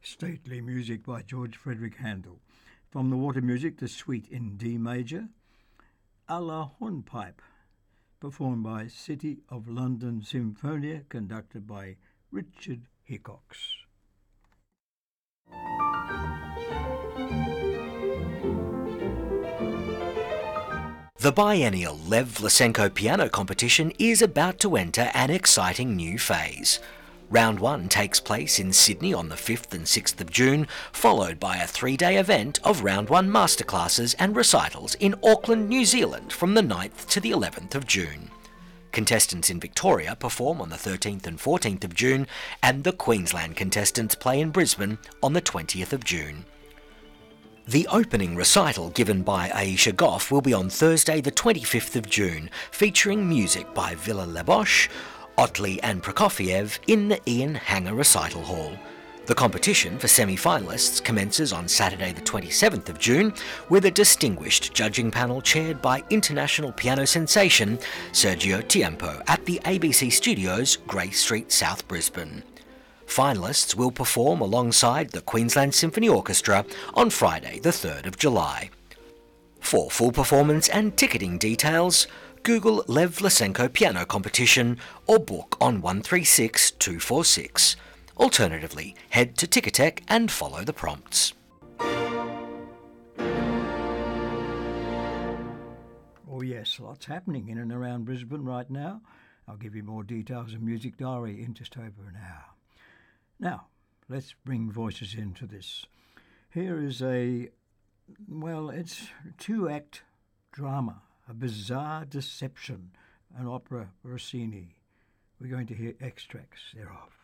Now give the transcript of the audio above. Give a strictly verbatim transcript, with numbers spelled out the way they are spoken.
Stately music by George Frederick Handel. From the Water Music, the Suite in D major, A la Hornpipe, performed by City of London Symphonia, conducted by Richard Hickox. The biennial Lev Lysenko piano competition is about to enter an exciting new phase. Round one takes place in Sydney on the fifth and sixth of June, followed by a three-day event of Round one masterclasses and recitals in Auckland, New Zealand from the ninth to the eleventh of June. Contestants in Victoria perform on the thirteenth and fourteenth of June, and the Queensland contestants play in Brisbane on the twentieth of June. The opening recital given by Aisha Goff will be on Thursday the twenty-fifth of June, featuring music by Villa Lebosch, Otley and Prokofiev in the Ian Hanger Recital Hall. The competition for semi-finalists commences on Saturday the twenty-seventh of June with a distinguished judging panel chaired by international piano sensation Sergio Tiempo at the A B C Studios, Grey Street, South Brisbane. Finalists will perform alongside the Queensland Symphony Orchestra on Friday the third of July. For full performance and ticketing details, Google Lev Lysenko Piano Competition or book on one three six two four six. Alternatively, head to Ticketek and follow the prompts. Oh yes, lots happening in and around Brisbane right now. I'll give you more details of Music Diary in just over an hour. Now, let's bring voices into this. Here is a, well, it's a two-act drama. A Bizarre Deception, an opera Rossini. We're going to hear extracts thereof.